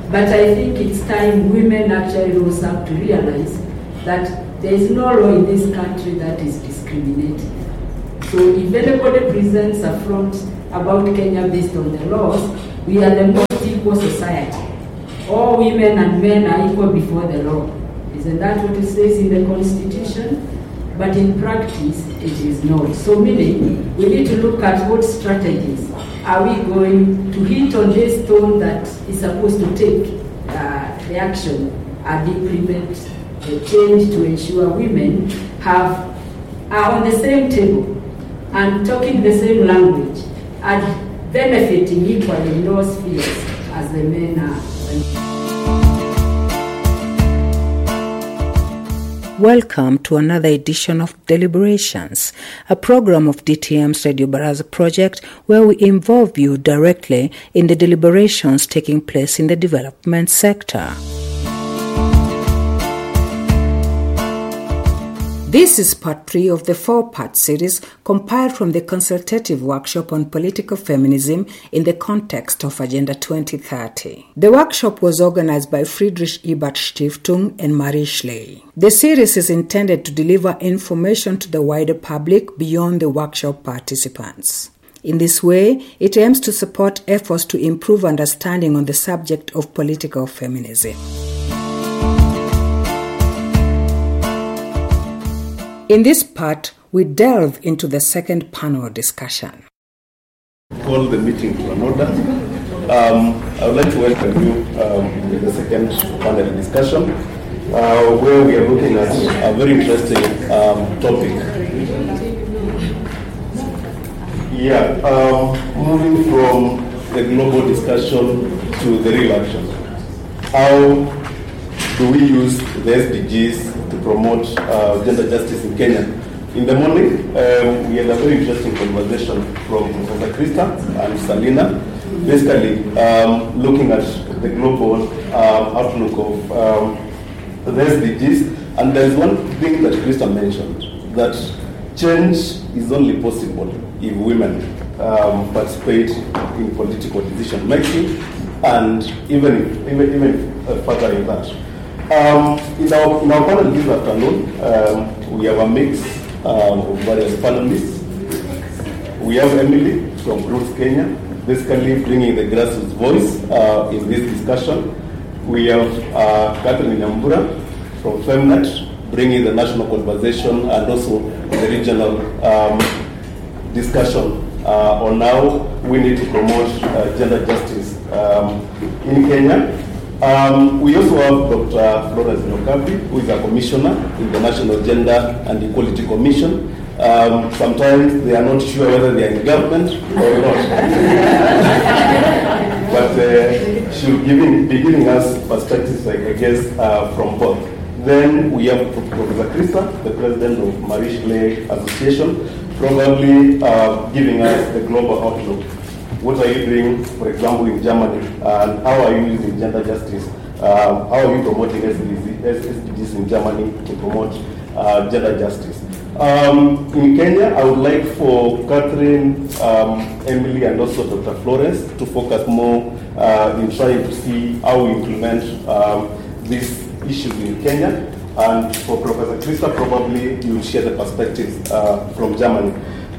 But I think it's time women actually rose up to realize that there is no law in this country that is discriminating. So if anybody presents a front about Kenya based on the laws, we are the most equal society. All women and men are equal before the law. Isn't that what it says in the Constitution? But in practice, it is not. So meaning, we need to look at what strategies are we going to hit on this stone that is supposed to take the action and implement the change to ensure women are on the same table and talking the same language and benefiting equally in all spheres as the men are. Welcome to another edition of Deliberations, a program of DTM's Radio Baraza project where we involve you directly in the deliberations taking place in the development sector. This is part 3 of the 4-part series compiled from the consultative workshop on political feminism in the context of Agenda 2030. The workshop was organized by Friedrich Ebert Stiftung and Marie Schley. The series is intended to deliver information to the wider public beyond the workshop participants. In this way, it aims to support efforts to improve understanding on the subject of political feminism. In this part, we delve into the second panel discussion. Call the meeting to an order. I would like to welcome you to the second panel discussion, where we are looking at a very interesting topic. Moving from the global discussion to the real action. How do we use the SDGs to promote gender justice in Kenya? In the morning, we had a very interesting conversation from Professor Krista and Salina, basically looking at the global outlook of the SDGs. And there's one thing that Krista mentioned, that change is only possible if women participate in political decision making, and even further in that. In our panel this afternoon, we have a mix of various panelists. We have Emily from Roots Kenya, basically bringing the grassroots voice in this discussion. We have Catherine Nyambura from Femnet, bringing the national conversation and also the regional discussion on how we need to promote gender justice in Kenya. We also have Dr. Florence Nyokabi, who is a commissioner in the National Gender and Equality Commission. Sometimes they are not sure whether they are in government or not. But she'll be giving us perspectives, I guess, from both. Then we have Professor Krista, the president of Marie Schley Association, probably giving us the global outlook. What are you doing, for example, in Germany, and how are you using gender justice? How are you promoting SDGs in Germany to promote gender justice? In Kenya, I would like for Catherine, Emily, and also Dr. Florence to focus more in trying to see how we implement these issues in Kenya. And for Professor Krista, probably you will share the perspectives from Germany.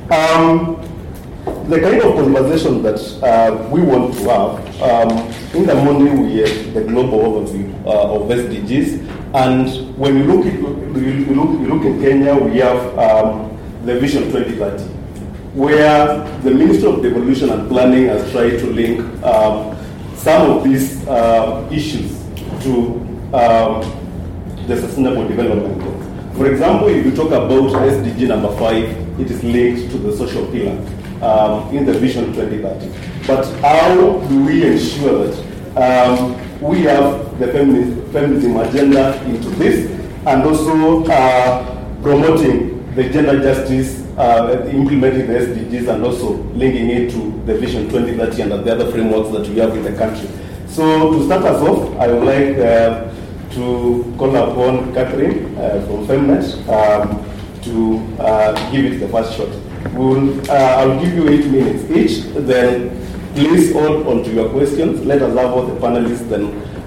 The kind of conversation that we want to have, in the morning we have the global overview of SDGs, and when you look in Kenya, we have the Vision 2030, where the Ministry of Devolution and Planning has tried to link some of these issues to the Sustainable Development Goals. For example, if you talk about SDG number 5, it is linked to the social pillar in the Vision 2030. But how do we ensure that we have the feminism agenda into this, and also promoting the gender justice, implementing the SDGs, and also linking it to the Vision 2030 and the other frameworks that we have in the country? So to start us off, I would like to call upon Catherine from Femnet to give it the first shot. I'll give you 8 minutes each, then please hold on to your questions. Let us have all the panelists then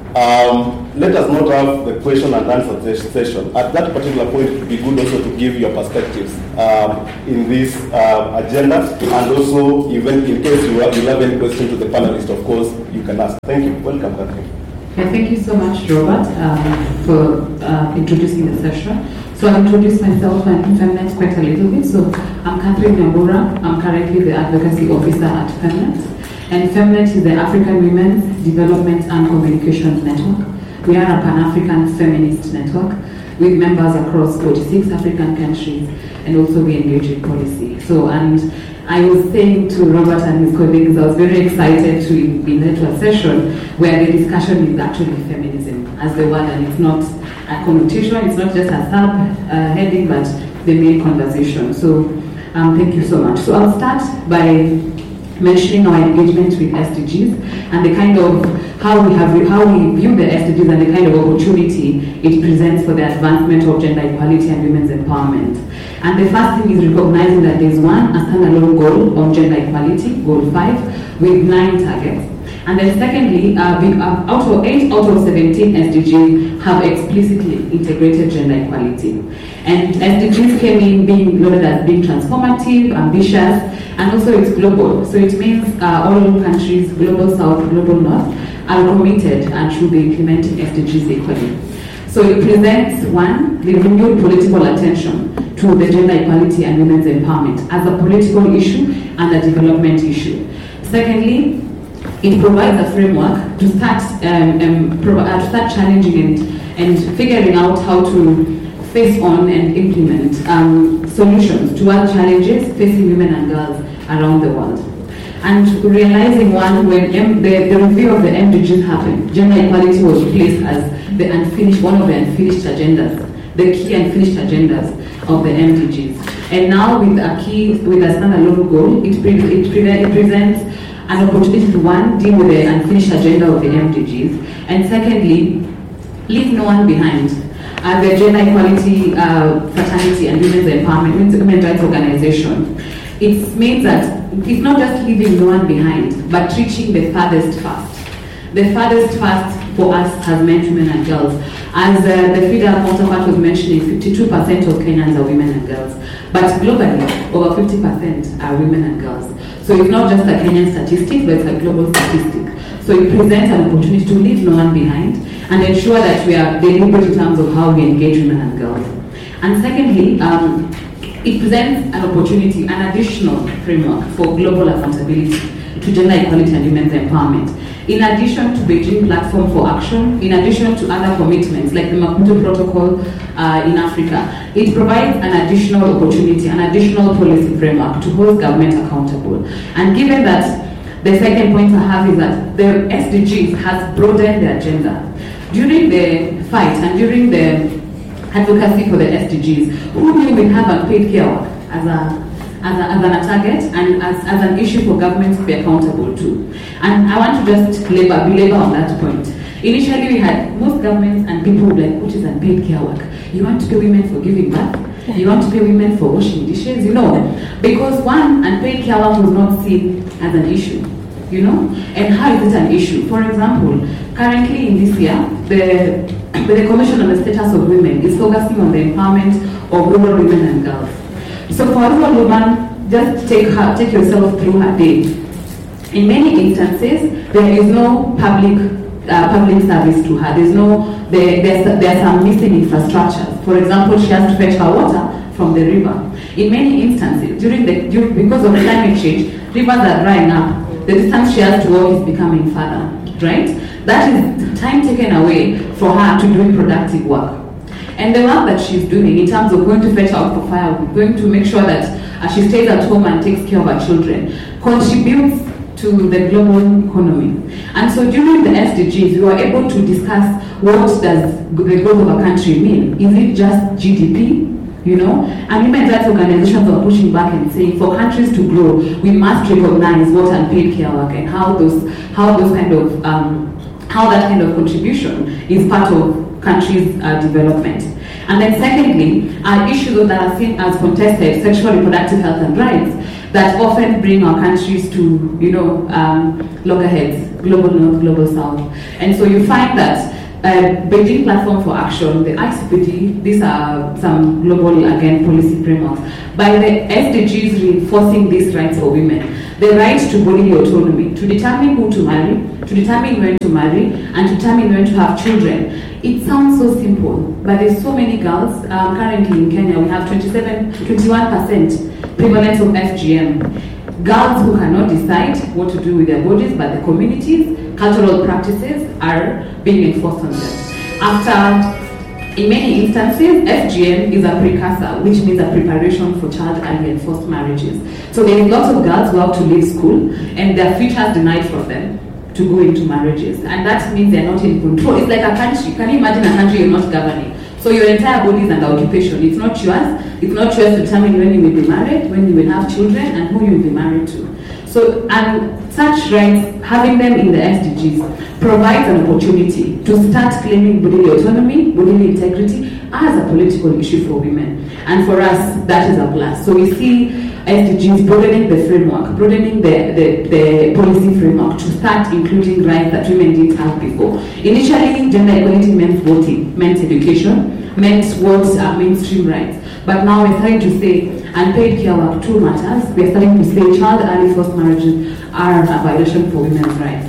Let us not have the question and answer session. At that particular point, it would be good also to give your perspectives in this agenda, and also even in case you have any question to the panelists, of course, you can ask. Thank you. Welcome, Catherine. Okay, thank you so much, Robert, for introducing the session. So I'll introduce myself and Femnet quite a little bit. So I'm Catherine Nyambura. I'm currently the Advocacy Officer at Femnet. And Femnet is the African Women's Development and Communications Network. We are a Pan-African feminist network with members across 46 African countries, and also we engage in policy. So, and I was saying to Robert and his colleagues, I was very excited to be led to a session where the discussion is actually feminism as the word, and it's not a connotation, it's not just a sub-heading, but the main conversation. So thank you so much. So I'll start by mentioning our engagement with SDGs and the kind of how we view the SDGs and the kind of opportunity it presents for the advancement of gender equality and women's empowerment. And the first thing is recognizing that there's a standalone goal on gender equality, goal 5, with 9 targets. And then secondly, 8 out of 17 SDGs have explicitly integrated gender equality. And SDGs came in being loaded as being transformative, ambitious, and also it's global. So it means all countries, global south, global north, are committed and should be implementing SDGs equally. So it presents, one, the renewed political attention to the gender equality and women's empowerment as a political issue and a development issue. Secondly, it provides a framework to start challenging and figuring out how to face on and implement solutions to all challenges facing women and girls around the world. And realizing when the review of the MDGs happened, gender equality was placed as one of the unfinished agendas, the key unfinished agendas of the MDGs. And now with a standalone goal, it presents an opportunity to, one, deal with the unfinished agenda of the MDGs, and secondly, leave no one behind. The Gender Equality, Fraternity and Women's Empowerment, Women's Rights Organization, it means that it's not just leaving no one behind, but reaching the farthest first. The farthest first for us has meant women and girls. As the FIDA counterpart was mentioning, 52% of Kenyans are women and girls. But globally, over 50% are women and girls. So it's not just a Kenyan statistic, but it's a global statistic. So it presents an opportunity to leave no one behind and ensure that we are deliberate in terms of how we engage women and girls. And secondly, it presents an opportunity, an additional framework for global accountability to gender equality and women's empowerment. In addition to Beijing Platform for Action, in addition to other commitments like the Maputo Protocol in Africa, it provides an additional opportunity, an additional policy framework to hold government accountable. And given that, the second point I have is that the SDGs has broadened the agenda. During the fight and during the advocacy for the SDGs, who knew we'd have unpaid care work as a target and as an issue for governments to be accountable to. And I want to just belabor on that point. Initially, we had most governments and people would like, what is unpaid care work? You want to pay women for giving birth? You want to pay women for washing dishes? You know, because one, unpaid care work was not seen as an issue. You know, and how is it an issue? For example, currently in this year, the Commission on the Status of Women is focusing on the empowerment of rural women and girls. So for a rural woman, just take yourself through her day. In many instances, there is no public service to her. There's some missing infrastructure. For example, she has to fetch her water from the river. In many instances, because of climate change, rivers are drying up. The distance she has to walk is becoming further, right? That is time taken away for her to do productive work. And the work that she's doing in terms of going to fetch out for firewood, going to make sure that she stays at home and takes care of her children, contributes to the global economy. And so during the SDGs, we were able to discuss what does the growth of a country mean. Is it just GDP? You know, and women's rights organizations are pushing back and saying for countries to grow, we must recognize what unpaid care work and how that kind of contribution is part of countries' development. And then secondly, issues that are seen as contested, sexual reproductive health and rights, that often bring our countries to, loggerheads, global north, global south. And so you find that Beijing Platform for Action, the ICPD, these are some global, again, policy frameworks. By the SDGs reinforcing these rights for women, the right to bodily autonomy, to determine who to marry, to determine when to marry, and to determine when to have children. It sounds so simple, but there's so many girls. Currently in Kenya, we have 21% prevalence of FGM. Girls who cannot decide what to do with their bodies, but the communities, cultural practices are being enforced on them. After, in many instances, FGM is a precursor, which means a preparation for child early and forced marriages. So there are lots of girls who have to leave school and their futures denied from them to go into marriages. And that means they're not in control. It's like a country. Can you imagine a country you're not governing? So your entire body is under occupation. It's not yours. It's not yours to determine when you will be married, when you will have children, and who you will be married to. So, and such rights, having them in the SDGs, provides an opportunity to start claiming bodily autonomy, bodily integrity as a political issue for women. And for us, that is a plus. So we see SDGs broadening the framework, broadening the policy framework to start including rights that women didn't have before. Initially, gender equality meant voting, meant education, meant what are mainstream rights. But now we're starting to say unpaid care work too matters. We're starting to say child early forced marriages are a violation for women's rights.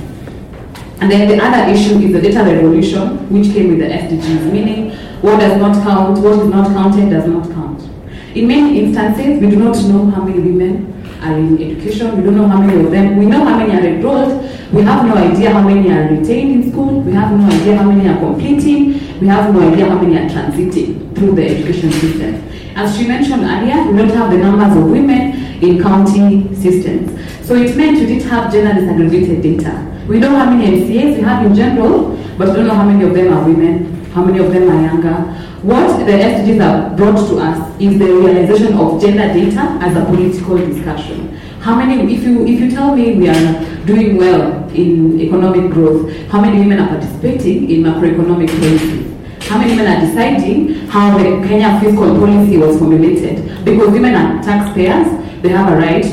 And then the other issue is the data revolution, which came with the SDGs, meaning what does not count, what is not counted does not count. In many instances, we do not know how many women are in education, we don't know how many of them, we know how many are enrolled, we have no idea how many are retained in school, we have no idea how many are completing, we have no idea how many are transiting through the education system. As she mentioned earlier, we don't have the numbers of women in county systems. So it meant we didn't have gender disaggregated data. We know how many MCAs we have in general, but we don't know how many of them are women, how many of them are younger. What the SDGs have brought to us is the realization of gender data as a political discussion. How many, if you tell me we are doing well in economic growth, how many women are participating in macroeconomic policies? How many women are deciding how the Kenya fiscal policy was formulated? Because women are taxpayers, they have a right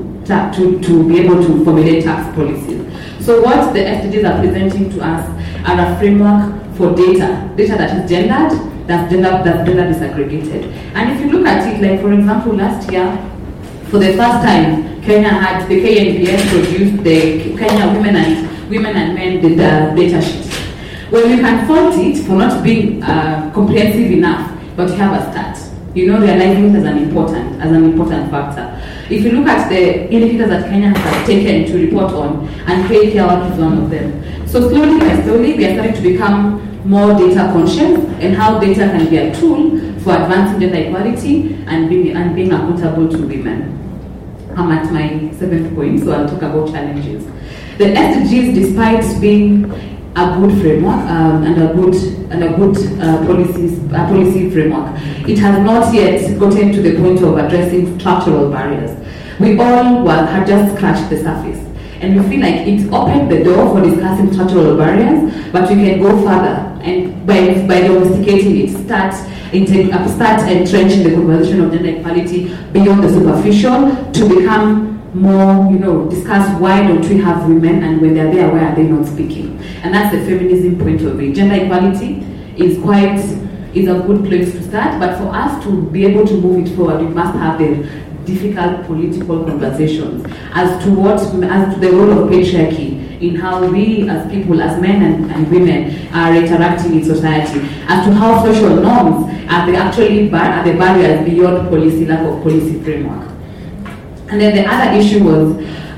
to be able to formulate tax policies. So what the SDGs are presenting to us are a framework for data that is gendered, that's gender disaggregated. And if you look at it, like for example, last year, for the first time, Kenya had the KNPS produced the Kenya Women and Men data sheet. Well, you can fault it for not being comprehensive enough, but you have a start. Realizing it as an important factor. If you look at the indicators that Kenya has taken to report on, and paid care work is one of them. So slowly by slowly, we are starting to become more data conscious, and how data can be a tool for advancing gender equality and being accountable to women. I'm at my 7th point, so I'll talk about challenges. The SDGs, despite being a good framework and a good policy framework, it has not yet gotten to the point of addressing structural barriers. We all have just scratched the surface, and we feel like it opened the door for discussing structural barriers, but we can go further, and by domesticating it, start entrenching the conversation of gender equality beyond the superficial to become more, discuss why don't we have women, and when they're there, why are they not speaking? And that's the feminism point of it. Gender equality is a good place to start, but for us to be able to move it forward, we must have the difficult political conversations as to the role of patriarchy in how we as people, as men and women, are interacting in society, as to how social norms are the barriers beyond policy, lack of policy framework. And then the other issue was,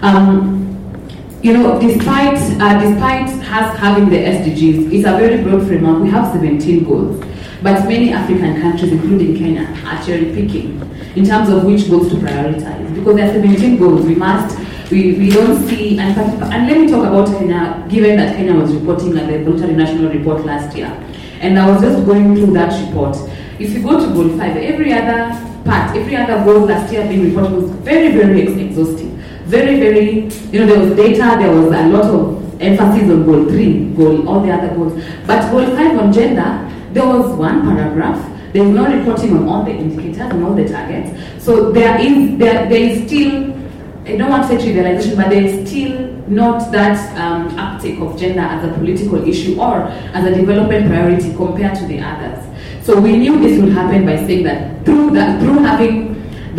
despite us having the SDGs, it's a very broad framework. We have 17 goals, but many African countries, including Kenya, are cherry picking in terms of which goals to prioritize. Because there are 17 goals, we don't see, and let me talk about Kenya, given that Kenya was reporting at the Voluntary National Report last year. And I was just going through that report. If you go to goal 5, every other goal last year being reported was very, very exhaustive. Very, very, there was data, there was a lot of emphasis on goal 3, all the other goals. But goal 5 on gender, there was one paragraph. There is no reporting on all the indicators and all the targets. So there is still I don't want to say trivialization, but there is still not that uptake of gender as a political issue or as a development priority compared to the others. So we knew this would happen by saying that through having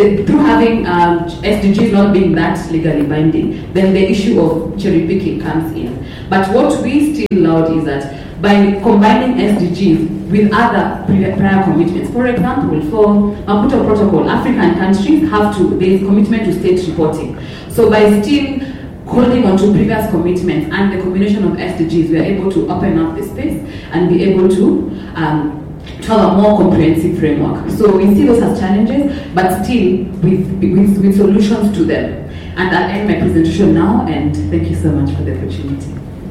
SDGs not being that legally binding, then the issue of cherry picking comes in. But what we still allowed is that by combining SDGs with other prior commitments, for example, for Maputo Protocol, African countries there is commitment to state reporting. So by still holding on to previous commitments and the combination of SDGs, we are able to open up the space and be able to have a more comprehensive framework. So we see those as challenges, but still with solutions to them. And I'll end my presentation now, and thank you so much for the opportunity.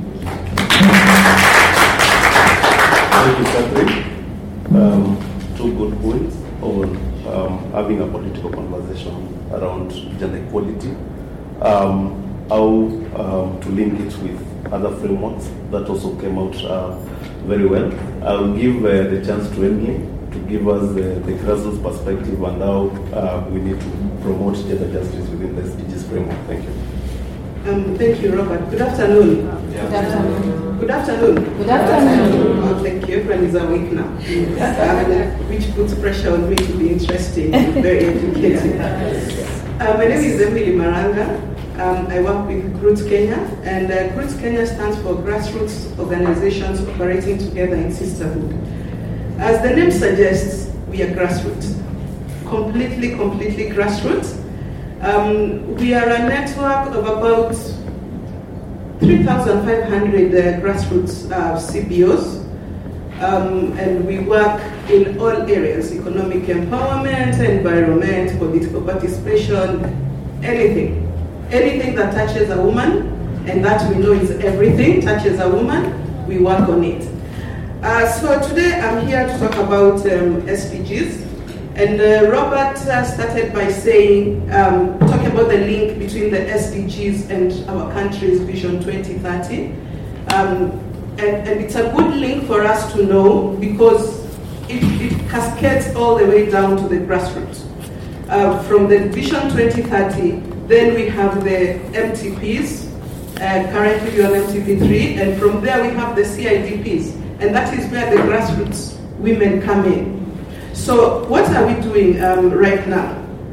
Thank you, Catherine. Two good points on having a political conversation around gender equality. How to link it with other frameworks that also came out very well. I'll give the chance to Emily to give us the grassroots perspective and how we need to promote gender justice within the SDGs framework. Thank you. Thank you, Robert. Good afternoon. Good afternoon. Good afternoon. Good afternoon. Oh, thank you. Everyone is awake now. Which puts pressure on me to be interesting and very educated. My name is Emily Maranga. I work with GROOT Kenya, and GROOT Kenya stands for Grassroots Organizations Operating Together in Sisterhood. As the name suggests, we are grassroots. Completely grassroots. We are a network of about 3,500 grassroots CBOs, and we work in all areas: economic empowerment, environment, political participation, anything that touches a woman, and that we know is everything, touches a woman, we work on it. So today I'm here to talk about SDGs. And Robert started by saying, talking about the link between the SDGs and our country's Vision 2030. And it's a good link for us to know because it cascades all the way down to the grassroots. From the Vision 2030, then we have the MTPs. Currently we are on MTP3, and from there we have the CIDPs. And that is where the grassroots women come in. So what are we doing right now?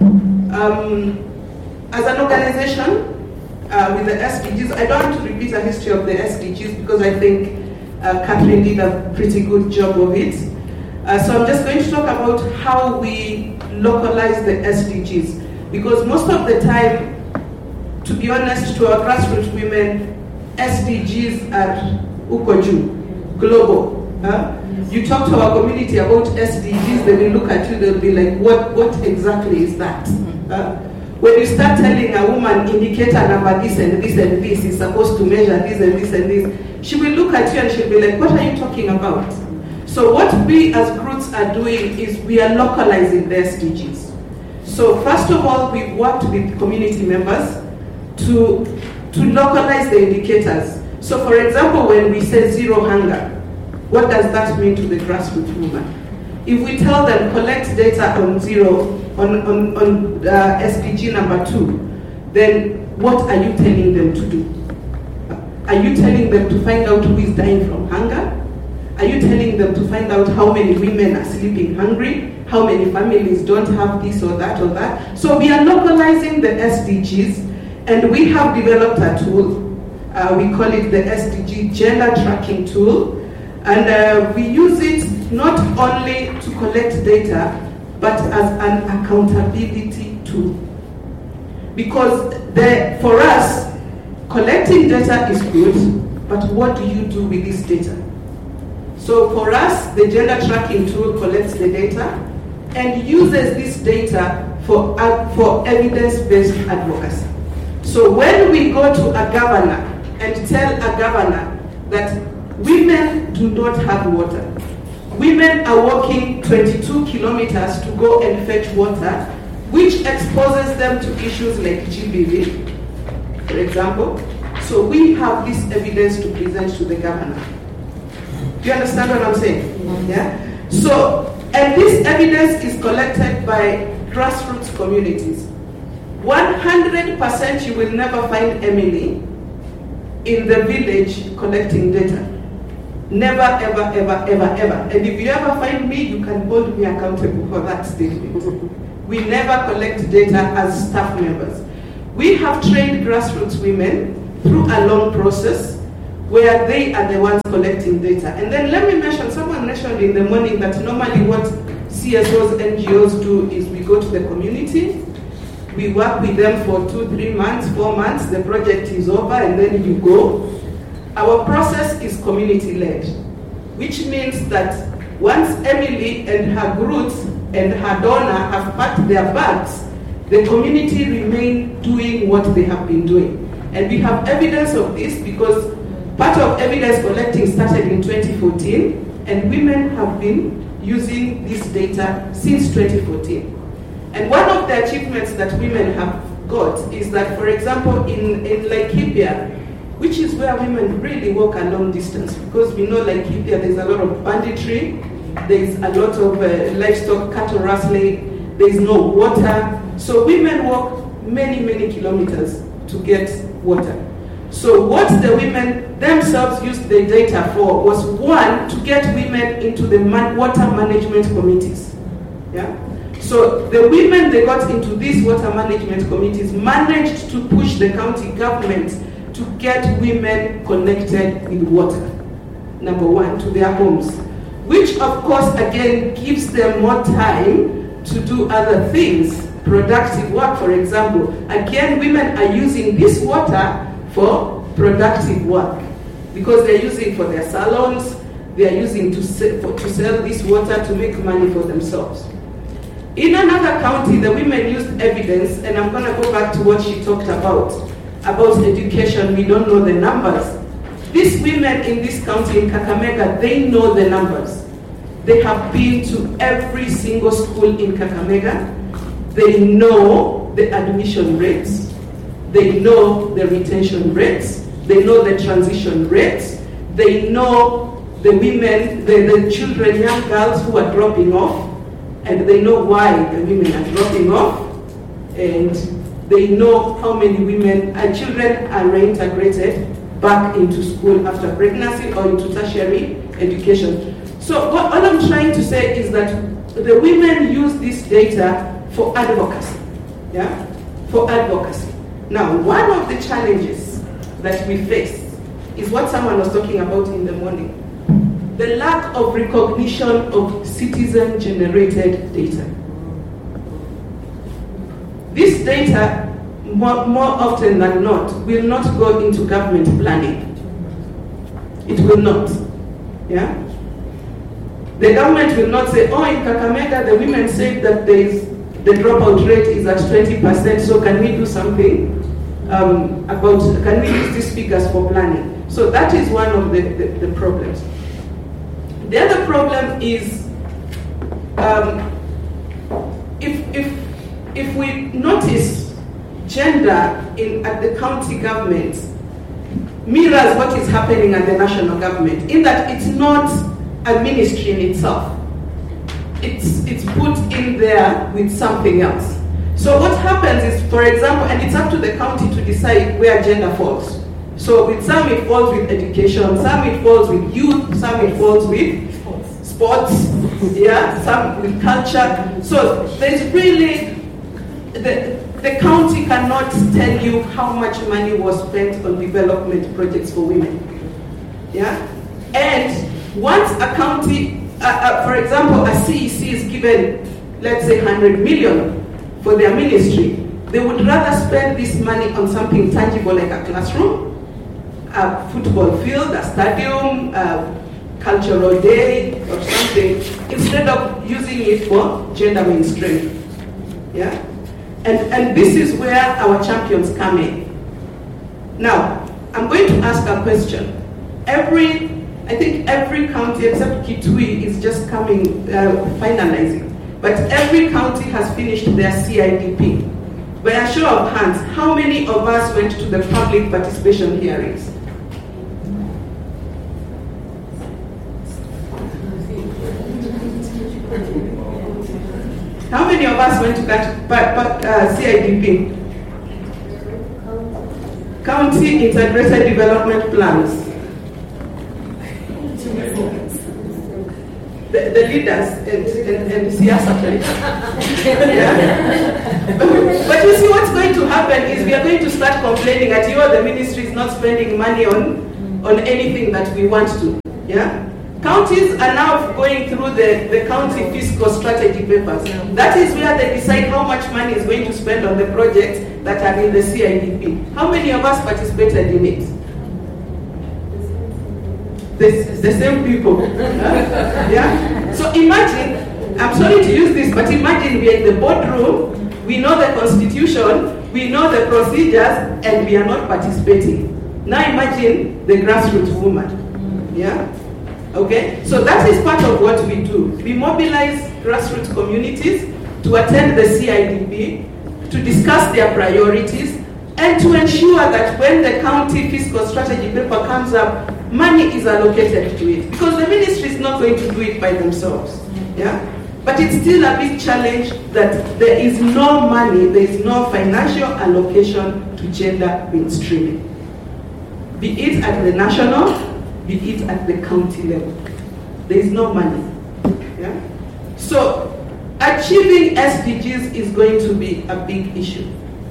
As an organization, with the SDGs, I don't want to repeat a history of the SDGs because I think Catherine did a pretty good job of it. So I'm just going to talk about how we localize the SDGs. Because most of the time, to be honest, to our grassroots women, SDGs are ukoju, global. You talk to our community about SDGs, they will look at you, they'll be like, what exactly is that? When you start telling a woman indicator number this and this and this is supposed to measure this and this and this, she will look at you and she'll be like, what are you talking about? So what we as groups are doing is we are localizing the SDGs. So first of all, we've worked with community members to localize the indicators. So for example, when we say zero hunger, what does that mean to the grassroots woman? If we tell them collect data on SDG number 2, then what are you telling them to do? Are you telling them to find out who is dying from hunger? Are you telling them to find out how many women are sleeping hungry? How many families don't have this or that or that? So we are localizing the SDGs, and we have developed a tool. We call it the SDG Gender Tracking Tool. And we use it not only to collect data, but as an accountability tool. Because for us, collecting data is good, but what do you do with this data? So for us, the gender tracking tool collects the data and uses this data for evidence-based advocacy. So when we go to a governor and tell a governor that women do not have water, women are walking 22 kilometers to go and fetch water, which exposes them to issues like GBV, for example. So we have this evidence to present to the governor. Do you understand what I'm saying? Yeah? So, and this evidence is collected by grassroots communities. 100% you will never find Emily in the village collecting data. Never, ever, ever, ever, ever. And if you ever find me, you can hold me accountable for that statement. We never collect data as staff members. We have trained grassroots women through a long process where they are the ones collecting data. And then let me mention, someone mentioned in the morning that normally what CSOs, NGOs do is we go to the community, we work with them for 2, 3 months, 4 months, the project is over, and then you go. Our process is community-led, which means that once Emily and her groups and her donor have packed their bags, the community remain doing what they have been doing. And we have evidence of this because part of evidence collecting started in 2014, and women have been using this data since 2014. And one of the achievements that women have got is that, for example, in Laikipia, which is where women really walk a long distance, because we know Laikipia, there's a lot of banditry, there's a lot of livestock, cattle rustling, there's no water. So women walk many, many kilometers to get water. So what the women themselves used the data for was, one, to get women into the water management committees. Yeah? So the women they got into these water management committees managed to push the county government to get women connected with water, number one, to their homes, which of course again gives them more time to do other things, productive work, for example. Again, women are using this water for productive work because they're using for their salons, they're using to sell this water to make money for themselves. In another county, the women used evidence, and I'm going to go back to what she talked about education. We don't know the numbers. These women in this county, in Kakamega, they know the numbers. They have been to every single school in Kakamega. They know the admission rates. They know the retention rates. They know the transition rates. They know the women, the children, young girls who are dropping off. And they know why the women are dropping off, and they know how many women and children are reintegrated back into school after pregnancy or into tertiary education. So what I'm trying to say is that the women use this data for advocacy, yeah, for advocacy. Now, one of the challenges that we face is what someone was talking about in the morning. The lack of recognition of citizen-generated data. This data, more often than not, will not go into government planning. It will not. Yeah? The government will not say, oh, in Kakamega, the women said that the dropout rate is at 20%, so can we do something can we use these figures for planning? So that is one of the problems. The other problem is if we notice gender at the county government mirrors what is happening at the national government, in that it's not a ministry in itself. It's put in there with something else. So what happens is, for example, and it's up to the county to decide where gender falls. So with some it falls with education, some it falls with youth, some it falls with sports, yeah, some with culture. So there's really, the county cannot tell you how much money was spent on development projects for women. Yeah? And once a county, for example, a CEC is given, let's say 100 million for their ministry, they would rather spend this money on something tangible like a classroom, a football field, a stadium, a cultural day or something, instead of using it for gender mainstream. Yeah? And this is where our champions come in. Now, I'm going to ask a question. I think every county except Kitui is just finalizing. But every county has finished their CIDP. By a show of hands, how many of us went to the public participation hearings? How many of us went to that CIDP? county integrated development plans. The leaders and Siasa place. Yeah? But you see what's going to happen is we are going to start complaining that the ministry is not spending money on anything that we want to. Yeah? Counties are now going through the county fiscal strategy papers. That is where they decide how much money is going to spend on the projects that are in the CIDP. How many of us participated in it? The same people. Yeah? So imagine, I'm sorry to use this, but imagine we're in the boardroom, we know the constitution, we know the procedures, and we are not participating. Now imagine the grassroots woman. Yeah? Okay? So that is part of what we do. We mobilize grassroots communities to attend the CIDP, to discuss their priorities, and to ensure that when the county fiscal strategy paper comes up, money is allocated to it. Because the ministry is not going to do it by themselves. Yeah? But it's still a big challenge that there is no money, there is no financial allocation to gender mainstreaming. Be it at the national, be it at the county level. There is no money. Yeah? So achieving SDGs is going to be a big issue.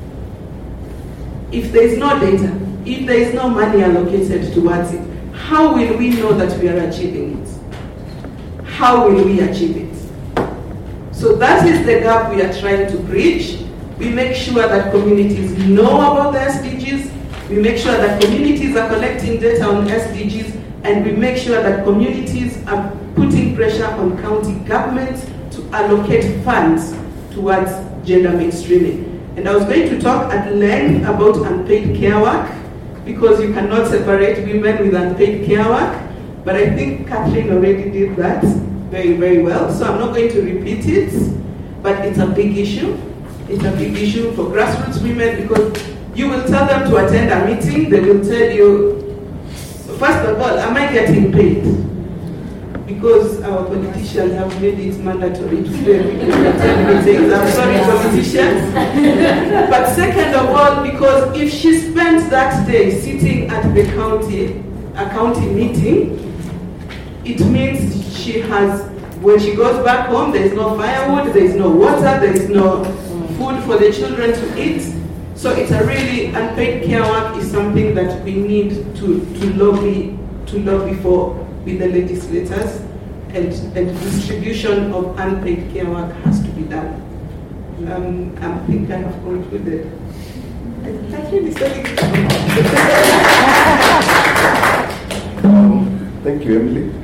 If there is no data, if there is no money allocated towards it, how will we know that we are achieving it? How will we achieve it? So that is the gap we are trying to bridge. We make sure that communities know about the SDGs. We make sure that communities are collecting data on SDGs. And we make sure that communities are putting pressure on county governments to allocate funds towards gender mainstreaming. And I was going to talk at length about unpaid care work, because you cannot separate women with unpaid care work. But I think Kathleen already did that very, very well. So I'm not going to repeat it, but it's a big issue. It's a big issue for grassroots women, because you will tell them to attend a meeting, they will tell you, first of all, am I getting paid? Because our politicians have made it mandatory to pay people to attend meetings. I'm sorry, politicians. But second of all, because if she spends that day sitting at the county meeting, it means she has, when she goes back home, there is no firewood, there is no water, there is no food for the children to eat. So it's a really, unpaid care work is something that we need to lobby for with the legislators, and distribution of unpaid care work has to be done. I think I have concluded. Thank you, Emily.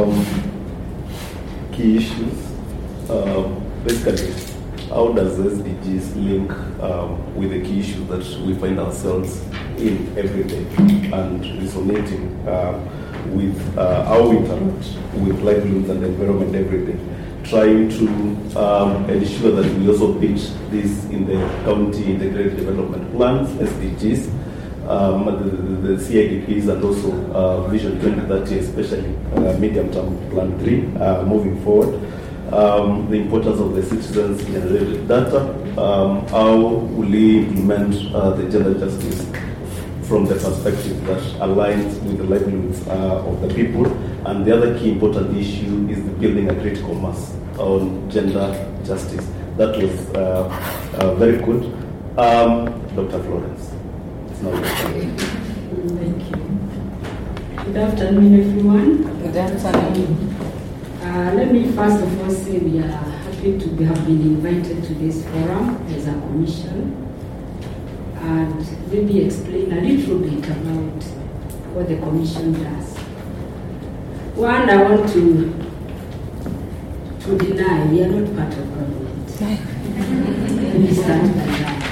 Key issues. Basically, how does SDGs link with the key issues that we find ourselves in every day, and resonating with how we interact with livelihoods and environment every day, trying to ensure that we also pitch this in the county integrated development plans, SDGs, the CIDPs, and also Vision 2030, especially medium-term plan 3, moving forward. The importance of the citizens-generated data, how will we implement the gender justice from the perspective that aligns with the livelihoods of the people. And the other key important issue is the building a critical mass on gender justice. That was very good. Dr. Florence, it's now your turn. Thank you. Good afternoon, everyone. Good afternoon. Let me first of all say we are happy to have been invited to this forum as a commission, and maybe explain a little bit about what the commission does. One, I want to deny we are not part of government. Let me start by that.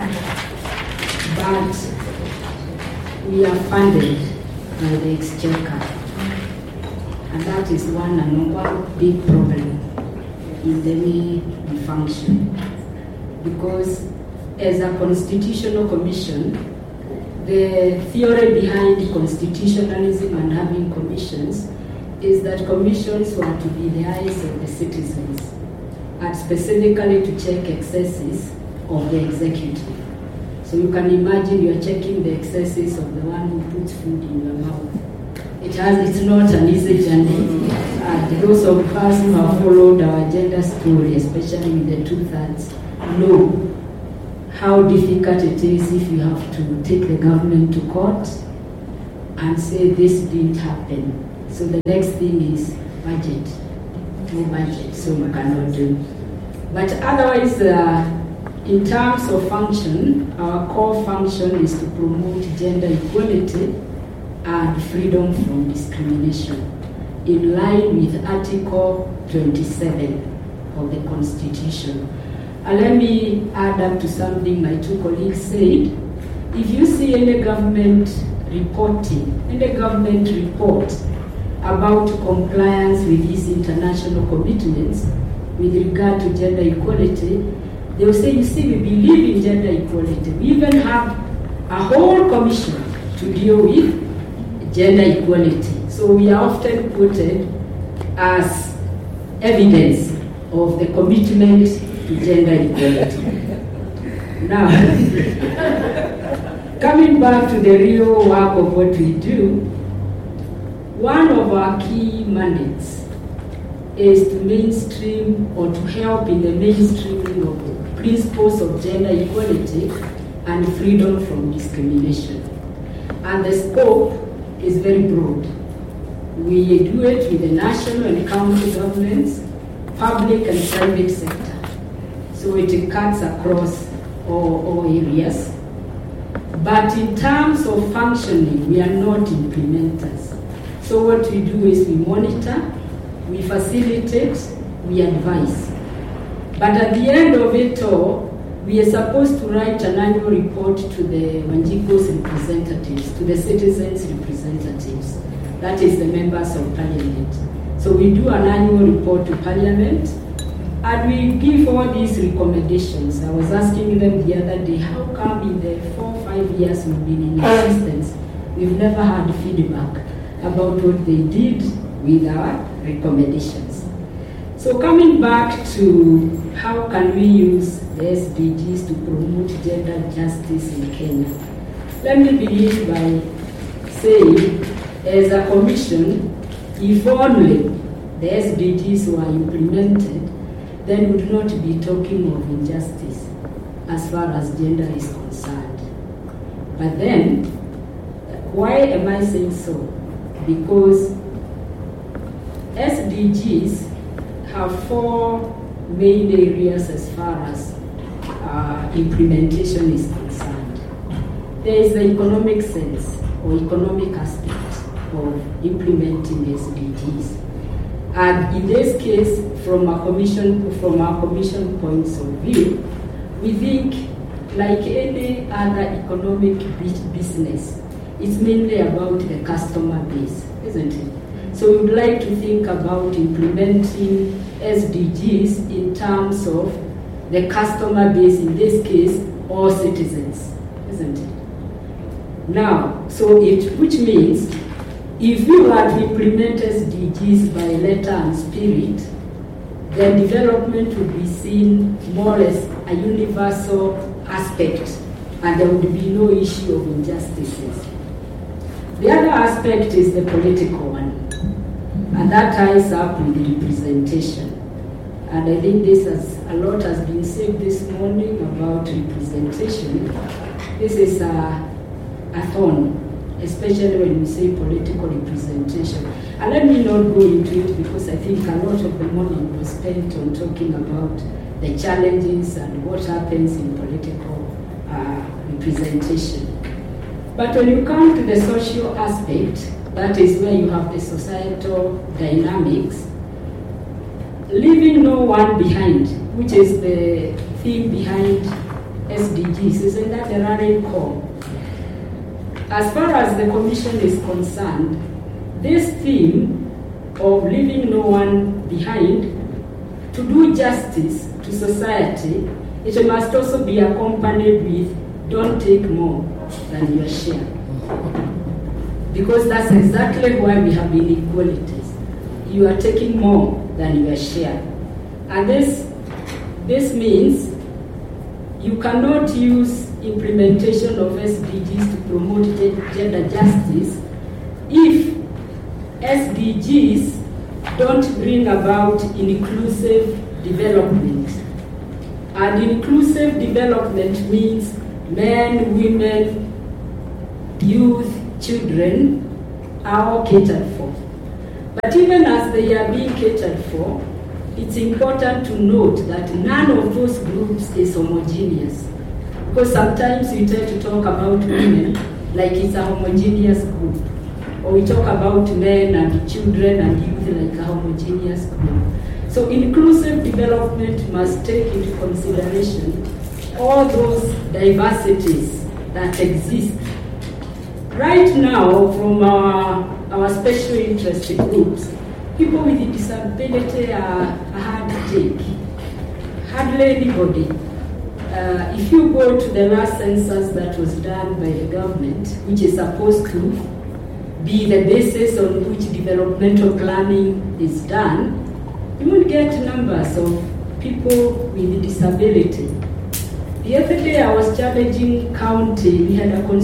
But we are funded by the exchequer. And that is one big problem in the way we function. Because as a constitutional commission, the theory behind constitutionalism and having commissions is that commissions were to be the eyes of the citizens, and specifically to check excesses of the executive. So you can imagine you're checking the excesses of the one who puts food in your mouth. It's not an easy journey. And those of us who have followed our gender story, especially with the 2/3, know how difficult it is if you have to take the government to court and say this didn't happen. So the next thing is budget. No budget, so you cannot do. But otherwise, in terms of function, our core function is to promote gender equality and freedom from discrimination in line with Article 27 of the Constitution. And let me add up to something my two colleagues said. If you see any government reporting, any government report about compliance with these international commitments with regard to gender equality, they will say, you see, we believe in gender equality. We even have a whole commission to deal with gender equality. So we are often quoted as evidence of the commitment to gender equality. Now, coming back to the real work of what we do, one of our key mandates is to mainstream or to help in the mainstreaming of the principles of gender equality and freedom from discrimination. And the scope is very broad. We do it with the national and county governments, public and private sector. So it cuts across all areas. But in terms of functioning, we are not implementers. So what we do is we monitor, we facilitate, we advise. But at the end of it all, we are supposed to write an annual report to the Wanjiko's representatives, to the citizens' representatives. That is the members of parliament. So we do an annual report to parliament, and we give all these recommendations. I was asking them the other day, how come in the 4 or 5 years we've been in existence, we've never had feedback about what they did with our recommendations. So coming back to how can we use the SDGs to promote gender justice in Kenya, let me begin by saying, as a commission, if only the SDGs were implemented, then we would not be talking of injustice as far as gender is concerned. But then, why am I saying so? Because SDGs have 4 main areas as far as implementation is concerned. There is the economic sense or economic aspect of implementing SDGs. And in this case, from our commission points of view, we think like any other economic business, it's mainly about the customer base, isn't it? So we would like to think about implementing SDGs in terms of the customer base, in this case, all citizens, isn't it? Now, which means if we were to implement SDGs by letter and spirit, then development would be seen more as a universal aspect, and there would be no issue of injustices. The other aspect is the political one, and that ties up with the representation. And I think a lot has been said this morning about representation. This is a thorn, especially when we say political representation. And let me not go into it because I think a lot of the morning was spent on talking about the challenges and what happens in political representation. But when you come to the social aspect, that is where you have the societal dynamics, leaving no one behind, which is the theme behind SDGs, isn't that the rallying call? As far as the Commission is concerned, this theme of leaving no one behind, to do justice to society, it must also be accompanied with don't take more than your share. Because that's exactly why we have inequalities. You are taking more than your share. And this means you cannot use implementation of SDGs to promote gender justice if SDGs don't bring about inclusive development. And inclusive development means men, women, youth, children are all catered for. But even as they are being catered for, it's important to note that none of those groups is homogeneous. Because sometimes we tend to talk about women like it's a homogeneous group. Or we talk about men and children and youth like a homogeneous group. So inclusive development must take into consideration all those diversities that exist. Right now, from our special interest groups, people with disability are hard to take. Hardly anybody. If you go to the last census that was done by the government, which is supposed to be the basis on which developmental planning is done, you will get numbers of people with disability. The other day I was challenging county, we had a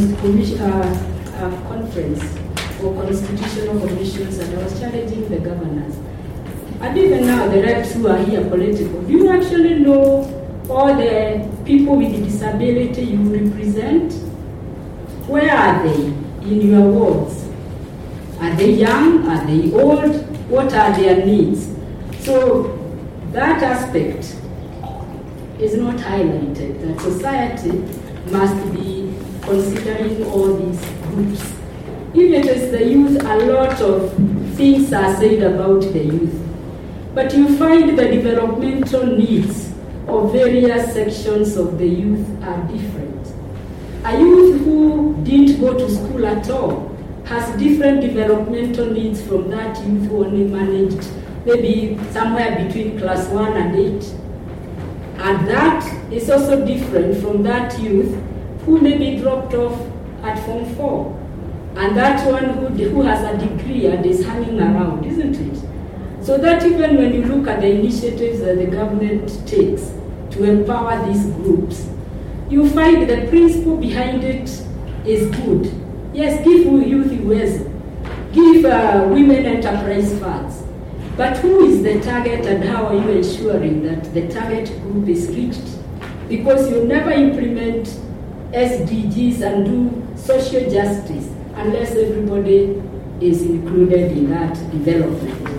conference for constitutional commissions, and I was challenging the governors. And even now, the reps who are here political, do you actually know all the people with disability you represent? Where are they in your wards? Are they young? Are they old? What are their needs? So that aspect is not highlighted, that society must be considering all these groups. If it is the youth, a lot of things are said about the youth. But you find the developmental needs of various sections of the youth are different. A youth who didn't go to school at all has different developmental needs from that youth who only managed maybe somewhere between class 1 and 8. And that is also different from that youth who maybe dropped off at Form 4. And that one who has a degree and is hanging around, isn't it? So that even when you look at the initiatives that the government takes to empower these groups, you find the principle behind it is good. Yes, give youth Uwezo, give women enterprise funds. But who is the target and how are you ensuring that the target group is reached? Because you never implement SDGs and do social justice unless everybody is included in that development.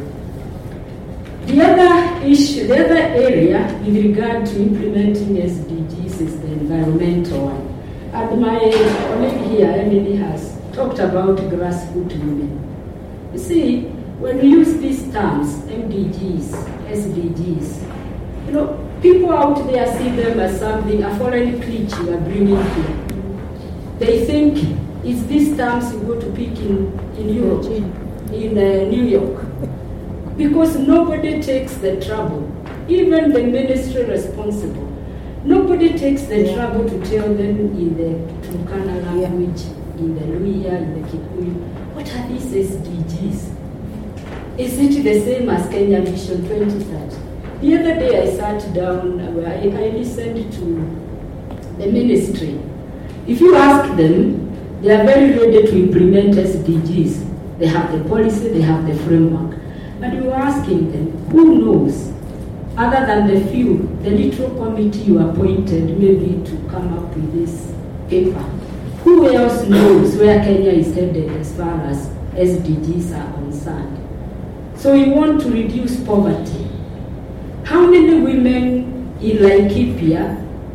The other issue, the other area with regard to implementing SDGs is the environmental one. And my colleague here, Emily, has talked about grassroots women. You see, when we use these terms, MDGs, SDGs, people out there see them as something, a foreign creature you are bringing here. They think it's these terms you go to pick in Europe, in New York. Because nobody takes the trouble, even the ministry responsible, nobody takes the trouble to tell them in the Turkana language, in the Luhya, in the Kikuyu, what are these SDGs? Is it the same as Kenya Vision 2030? The other day I sat down, I listened to the ministry. If you ask them, they are very ready to implement SDGs. They have the policy, they have the framework. But you are asking them, who knows, other than the few, the little committee you appointed maybe to come up with this paper, who else knows where Kenya is headed as far as SDGs are concerned? So we want to reduce poverty. How many women in Laikipia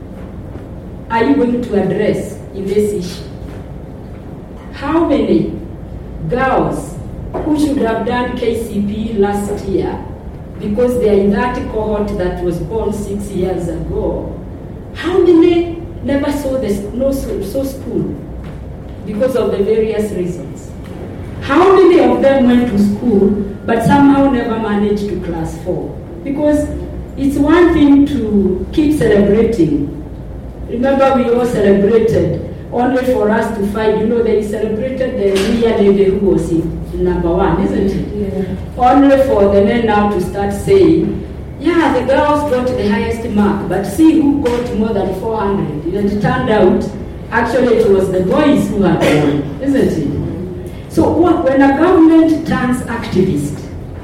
are you going to address in this issue? How many girls who should have done KCP last year because they are in that cohort that was born 6 years ago, how many never saw school because of the various reasons? How many of them went to school but somehow never managed to class 4? Because it's one thing to keep celebrating. Remember, we all celebrated only for us to find, they celebrated the Ria lady who was in number 1, isn't it? Yeah. Only for the men now to start saying, yeah, the girls got the highest mark, but see who got more than 400. It turned out, actually it was the boys who had won, isn't it? So when a government turns activist,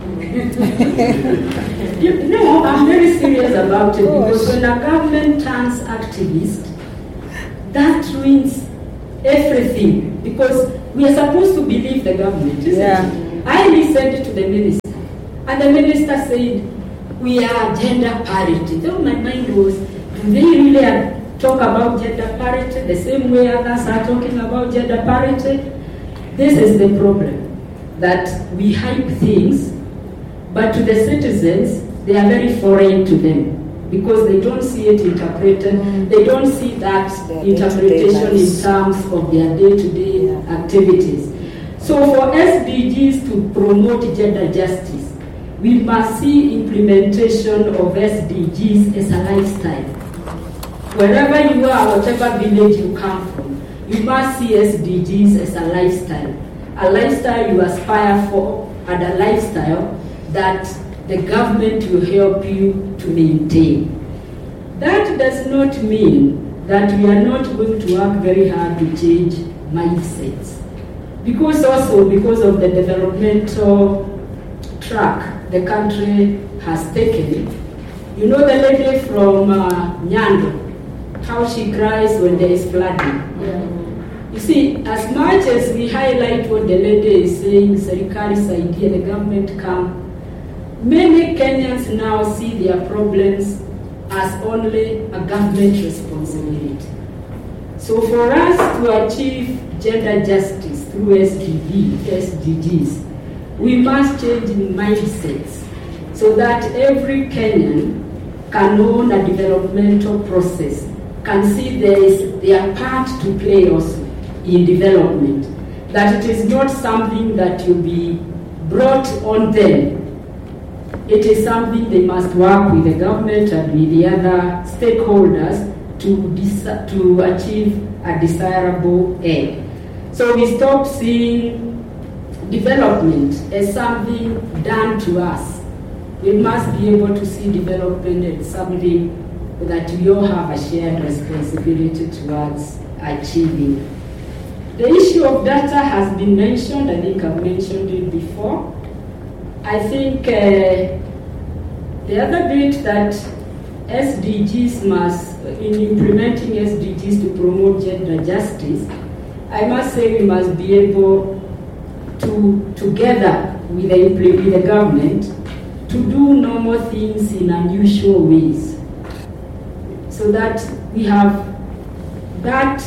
no, I'm very serious about it, because when a government turns activist, that ruins everything, because we are supposed to believe the government, isn't it? I listened to the minister, and the minister said, we are gender parity. Then my mind was, do they really talk about gender parity the same way others are talking about gender parity? This is the problem, that we hype things, but to the citizens, they are very foreign to them, because they don't see it interpreted, they don't see that interpretation in terms of their day-to-day activities. So for SDGs to promote gender justice, we must see implementation of SDGs as a lifestyle. Wherever you are, whatever village you come from, you must see SDGs as a lifestyle you aspire for, and a lifestyle that the government will help you to maintain. That does not mean that we are not going to work very hard to change mindsets. Because of the developmental track the country has taken. You know the lady from Nyando, how she cries when there is flooding. You see, as much as we highlight what the lady is saying, Serikali's idea, the government come, many Kenyans now see their problems as only a government responsibility. So for us to achieve gender justice through SDGs, we must change mindsets so that every Kenyan can own a developmental process, can see there is their part to play also in development, that it is not something that will be brought on them. It is something they must work with the government and with the other stakeholders to achieve a desirable end. So we stop seeing development as something done to us. We must be able to see development as something that we all have a shared responsibility towards achieving. The issue of data has been mentioned. I think I've mentioned it before. I think the other bit that SDGs must, in implementing SDGs to promote gender justice, I must say we must be able to, together with the government, to do normal things in unusual ways, so that we have that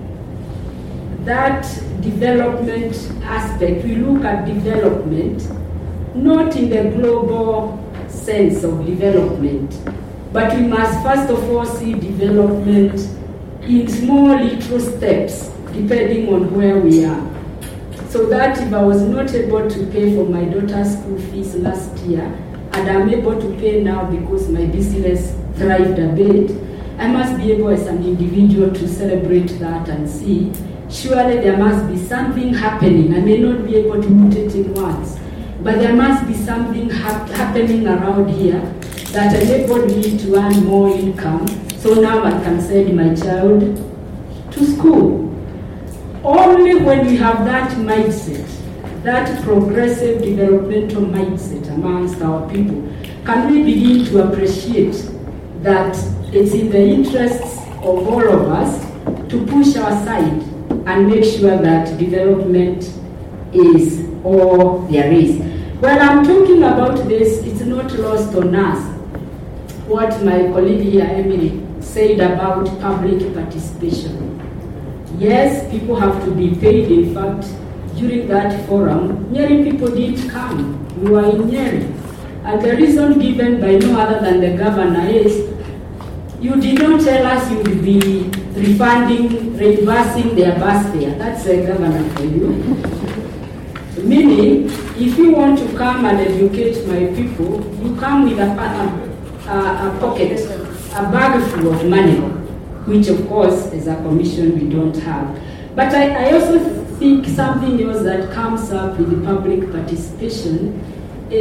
development aspect. We look at development not in the global sense of development, but we must first of all see development in small little steps, depending on where we are. So that if I was not able to pay for my daughter's school fees last year, and I'm able to pay now because my business thrived a bit, I must be able as an individual to celebrate that and see, surely there must be something happening. I may not be able to put it in words, but there must be something happening around here that enabled me to earn more income, so now I can send my child to school. Only when we have that mindset, that progressive developmental mindset amongst our people, can we begin to appreciate that it's in the interests of all of us to push our side and make sure that development is all there is. When I'm talking about this, it's not lost on us what my colleague here, Emily, said about public participation. Yes, people have to be paid. In fact, during that forum, Nyeri people did come. We were in Nyeri. And the reason given by no other than the governor is, you did not tell us you would be reversing their bus fare. That's the governor for you. Meaning, if you want to come and educate my people, you come with a pocket, a bag full of money, which of course as a commission we don't have. But I also think something else that comes up with the public participation is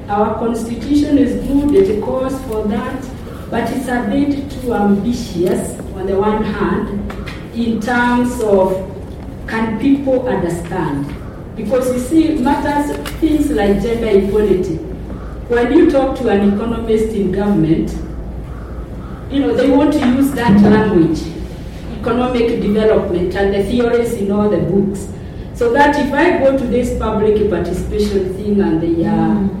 our constitution is good, it calls for that, but it's a bit too ambitious on the one hand in terms of can people understand? Because you see, matters, things like gender equality, when you talk to an economist in government, they want to use that language, economic development and the theories in all the books. So that if I go to this public participation thing and